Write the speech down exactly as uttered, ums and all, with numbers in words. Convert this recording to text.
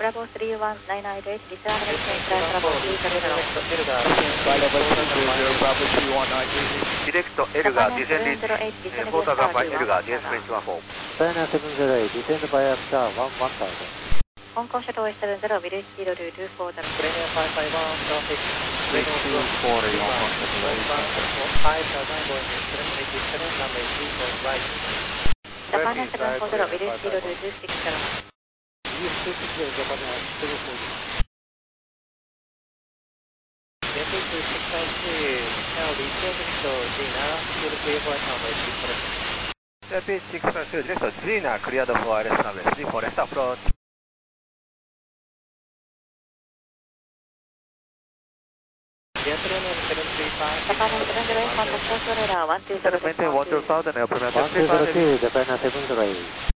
Bravo three one nine nine eight, descend and maintain Bravo three zero zero. Bravo three one nine eight. ディレクト L がディセンディ、フォーターガンバイ L がディエスプレスワンフォー。 China seven zero eight, descend by after one one thousand. Hong Kong Shuttle seven zero, will speed to two four zero. Premier five five one, traffic. three two four eight, Hong Kong Shuttle five thousand going seven eighty-seven, runway three four right. Japan seven four zero, will speed to two six zero. East two six zero, Japan seven four zero. Yankee two six five three, now returning to Gina, full clear for runway three four zero. Yankee six five three, direct to Gina, cleared for I L S runway three four left approach. Japan seven three five. Japan seven zero eight, contact source radar one two zero. Maintain one two thousand, Premier one two zero two, Japan seven zero eight.